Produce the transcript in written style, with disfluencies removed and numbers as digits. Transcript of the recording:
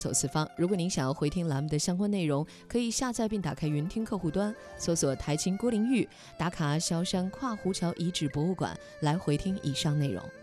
走四方。如果您想要回听栏目的相关内容，可以下载并打开云听客户端，搜索台青郭玲玉，打卡萧山跨湖桥遗址博物馆来回听以上内容。